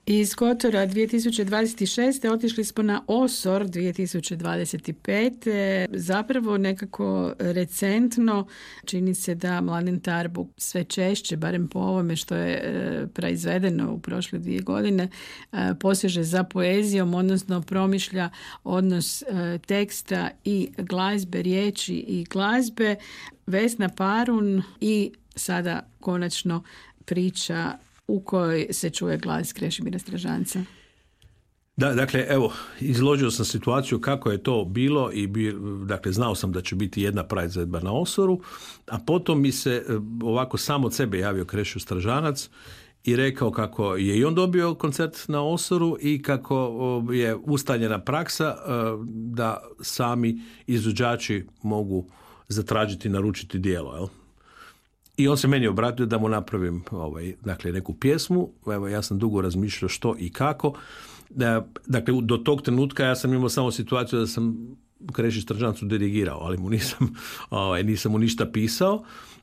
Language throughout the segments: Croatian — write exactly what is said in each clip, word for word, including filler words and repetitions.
Iz Kotora dvije tisuće dvadeset šeste otišli smo na Osor dvije tisuće dvadeset pete. Zapravo nekako recentno čini se da Mladen Tarbuk sve češće, barem po ovome što je e, proizvedeno u prošle dvije godine, e, poseže za poezijom, odnosno promišlja odnos e, teksta i glazbe, riječi i glazbe. Vesna Parun i sada konačno priča u kojoj se čuje glas Krešimira Stražanca. Da, dakle, evo, izložio sam situaciju kako je to bilo i bi, dakle, znao sam da će biti jedna praizvedba na Osoru, a potom mi se ovako sam od sebe javio Krešo Stražanac i rekao kako je i on dobio koncert na Osoru i kako je ustaljena praksa da sami izvođači mogu zatražiti, naručiti djelo, jel? I on se meni obratio da mu napravim ovaj, dakle, neku pjesmu. Evo, ja sam dugo razmišljao što i kako. Dakle, do tog trenutka ja sam imao samo situaciju da sam Kreši Stražancu dirigirao, ali mu nisam, ovaj, nisam mu ništa pisao.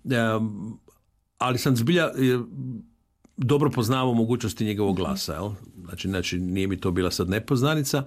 Ali sam zbilja dobro poznavao mogućnosti njegovog glasa. Jel? Znači, znači, nije mi to bila sad nepoznanica.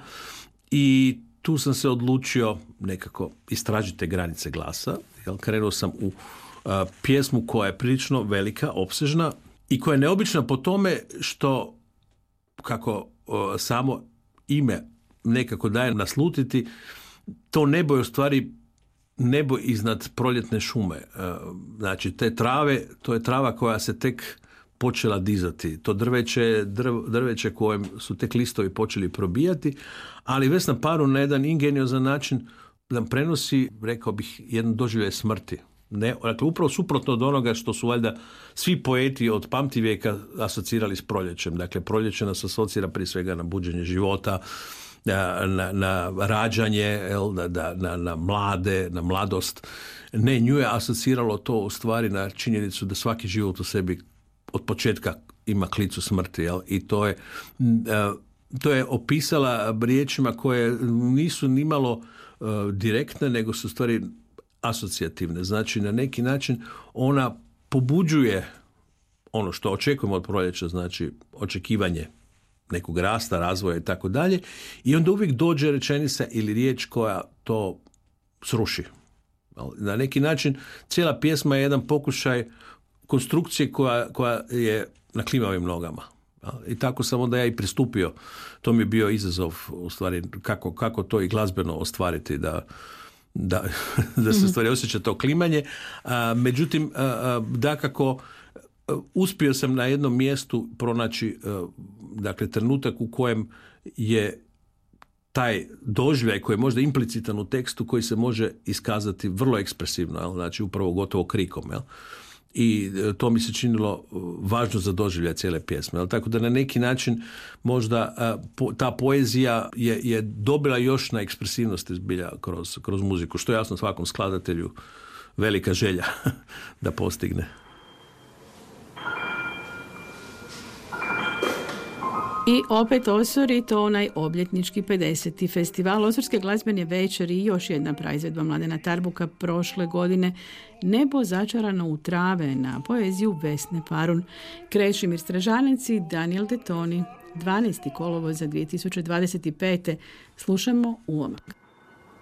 I tu sam se odlučio nekako istražiti te granice glasa. Jel? Krenuo sam u Uh, pjesmu koja je prilično velika, opsežna i koja je neobična po tome što, kako uh, samo ime nekako daje naslutiti, to nebo je u stvari nebo iznad proljetne šume. Uh, znači, te trave, to je trava koja se tek počela dizati. To drveće, drv, drveće kojem su tek listovi počeli probijati, ali Vesna Parun na jedan ingeniozan način nam prenosi, rekao bih, jedan doživljaj smrti. Ne, dakle, upravo suprotno od onoga što su valjda svi poeti od pamtivijeka asocirali s proljećem. Dakle, proljeće nas asocira prije svega na buđenje života, na, na, na rađanje, na, na, na mlade, na mladost. Ne, nju je asociralo to u stvari na činjenicu da svaki život u sebi od početka ima klicu smrti. Jel? I to je, to je opisala riječima koje nisu nimalo direktne, nego su u stvari asocijativne. Znači, na neki način ona pobuđuje ono što očekujemo od proljeća, znači očekivanje nekog rasta, razvoja i tako dalje, i onda uvijek dođe rečenica ili riječ koja to sruši. Na neki način cijela pjesma je jedan pokušaj konstrukcije koja, koja je na klimavim nogama. I tako sam onda ja i pristupio. To mi je bio izazov, u stvari, kako, kako to i glazbeno ostvariti, da Da, da se stvari osjeća to klimanje. A, međutim, a, a, dakako, a, uspio sam na jednom mjestu pronaći a, dakle, trenutak u kojem je taj doživljaj koji je možda implicitan u tekstu, koji se može iskazati vrlo ekspresivno, jel? Znači upravo gotovo krikom. Jel? I to mi se činilo važno za doživljaj cijele pjesme. Jel? Tako da na neki način možda a, po, ta poezija je, je dobila još na ekspresivnosti zbilja kroz, kroz muziku, što je jasno svakom skladatelju velika želja da postigne. I opet Osor, i to onaj obljetnički pedeseti festival Osorske glazbene večeri i još jedna praizvedba Mladena Tarbuka prošle godine, Nebo začarano u trave, na poeziju Vesne Parun. Krešimir Stražanac i Daniel Detoni, dvanaesti kolovoza dvije tisuće dvadeset pete. Slušamo ulomak.